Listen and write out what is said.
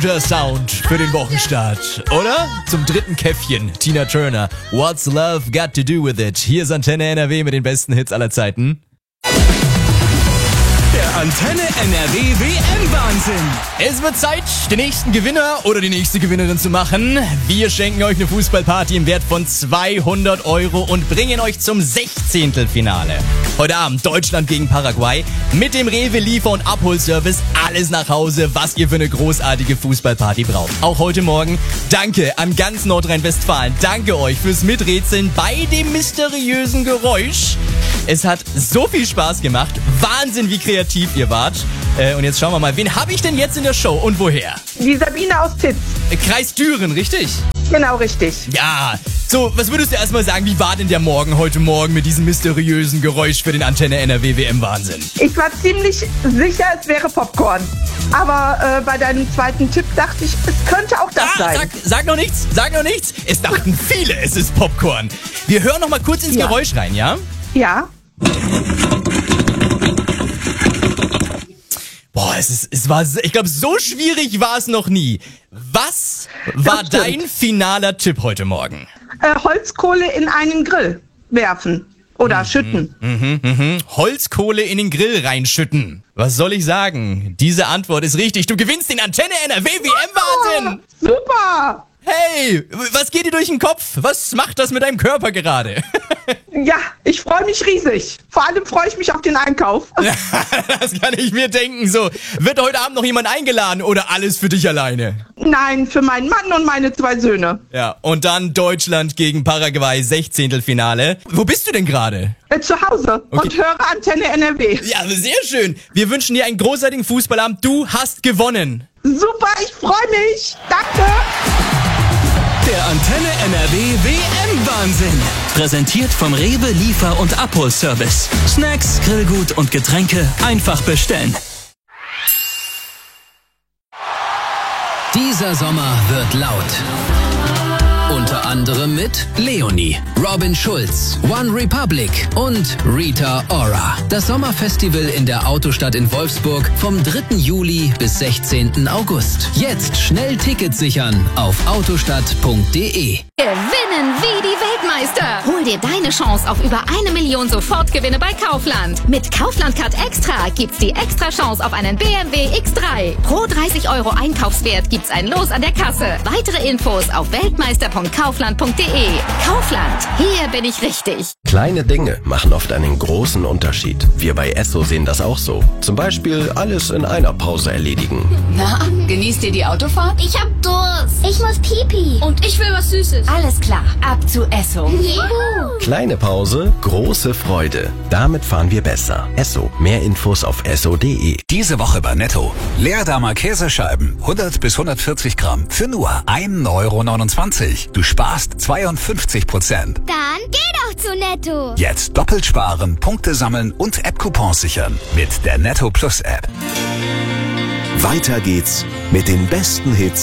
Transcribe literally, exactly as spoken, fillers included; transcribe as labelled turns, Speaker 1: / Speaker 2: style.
Speaker 1: Der Sound für den Wochenstart, oder? Zum dritten Käffchen, Tina Turner. What's Love Got to Do With It? Hier ist Antenne N R W mit den besten Hits aller Zeiten.
Speaker 2: Der Antenne N R W W M-Wahnsinn.
Speaker 1: Es wird Zeit, den nächsten Gewinner oder die nächste Gewinnerin zu machen. Wir schenken euch eine Fußballparty im Wert von zweihundert Euro und bringen euch zum Sechzehntelfinale. Heute Abend Deutschland gegen Paraguay mit dem Rewe Liefer- und Abholservice. Alles nach Hause, was ihr für eine großartige Fußballparty braucht. Auch heute Morgen danke an ganz Nordrhein-Westfalen. Danke euch fürs Miträtseln bei dem mysteriösen Geräusch. Es hat so viel Spaß gemacht. Wahnsinn, wie kreativ ihr wart. Äh, und jetzt schauen wir mal, wen habe ich denn jetzt in der Show und woher?
Speaker 3: Die Sabine aus Titz.
Speaker 1: Äh, Kreis Düren, richtig?
Speaker 3: Genau, richtig.
Speaker 1: Ja. So, was würdest du erstmal sagen, wie war denn der Morgen heute Morgen mit diesem mysteriösen Geräusch für den Antenne N R W W M-Wahnsinn?
Speaker 3: Ich war ziemlich sicher, es wäre Popcorn. Aber äh, bei deinem zweiten Tipp dachte ich, es könnte auch das
Speaker 1: ah,
Speaker 3: sein.
Speaker 1: Sag, sag noch nichts, sag noch nichts. Es dachten viele, es ist Popcorn. Wir hören noch mal kurz ins
Speaker 3: Ja.
Speaker 1: Geräusch rein, ja?
Speaker 3: Ja.
Speaker 1: Boah, es ist, es war, ich glaube, so schwierig war es noch nie. Was war
Speaker 3: stimmt.
Speaker 1: dein finaler Tipp heute Morgen?
Speaker 3: Äh, Holzkohle in einen Grill werfen. Oder schütten.
Speaker 1: Mhm, mhm. Holzkohle in den Grill reinschütten. Was soll ich sagen? Diese Antwort ist richtig. Du gewinnst den Antenne N R W W M-Wahnsinn.
Speaker 3: Oh, super.
Speaker 1: Hey, was geht dir durch den Kopf? Was macht das mit deinem Körper gerade?
Speaker 3: Ja, ich freue mich riesig. Vor allem freue ich mich auf den Einkauf.
Speaker 1: Das kann ich mir denken. So, wird heute Abend noch jemand eingeladen oder alles für dich alleine?
Speaker 3: Nein, für meinen Mann und meine zwei Söhne.
Speaker 1: Ja, und dann Deutschland gegen Paraguay, Sechzehntelfinale. Wo bist du denn gerade?
Speaker 3: Äh, zu Hause
Speaker 1: Okay.
Speaker 3: und höre Antenne N R W.
Speaker 1: Ja, sehr schön. Wir wünschen dir einen großartigen Fußballabend. Du hast gewonnen.
Speaker 3: Super, ich freue mich. Danke.
Speaker 2: Der Antenne N R W W M-Wahnsinn. Präsentiert vom Rewe Liefer- und Abholservice. Snacks, Grillgut und Getränke einfach bestellen.
Speaker 4: Dieser Sommer wird laut. Unter anderem mit Leonie, Robin Schulz, One Republic und Rita Ora. Das Sommerfestival in der Autostadt in Wolfsburg vom dritten Juli bis sechzehnten August. Jetzt schnell Tickets sichern auf autostadt punkt de.
Speaker 5: Gewinnen wie die Weltmeister. Hol dir deine Chance auf über eine Million Sofortgewinne bei Kaufland. Mit Kaufland Card Extra gibt's die extra Chance auf einen B M W X drei. Pro dreißig Euro Einkaufswert gibt's ein Los an der Kasse. Weitere Infos auf weltmeister punkt kaufland punkt de. Kaufland, hier bin ich richtig.
Speaker 6: Kleine Dinge machen oft einen großen Unterschied. Wir bei Esso sehen das auch so. Zum Beispiel alles in einer Pause erledigen.
Speaker 7: Na, genießt ihr die Autofahrt?
Speaker 8: Ich hab Durst. Ich muss Pipi.
Speaker 7: Und ich will was Süßes.
Speaker 5: Alles klar, ab zu Esso.
Speaker 8: Juhu.
Speaker 6: Kleine Pause, große Freude. Damit fahren wir besser. Esso. Mehr Infos auf esso punkt de.
Speaker 9: Diese Woche bei Netto. Leerdammer Käsescheiben, hundert bis hundertvierzig Gramm, für nur ein Euro neunundzwanzig. Du sparst zweiundfünfzig Prozent.
Speaker 8: Dann geh doch zu Netto.
Speaker 9: Jetzt doppelt sparen, Punkte sammeln und App-Coupons sichern mit der Netto Plus App.
Speaker 10: Weiter geht's mit den besten Hits